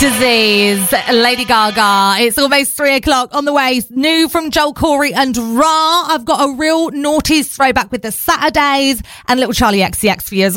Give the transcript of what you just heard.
Disease, Lady Gaga. It's almost 3:00 on the way. New from Joel Corey and Ra. I've got a real noughties throwback with the Saturdays and little Charlie XCX for you as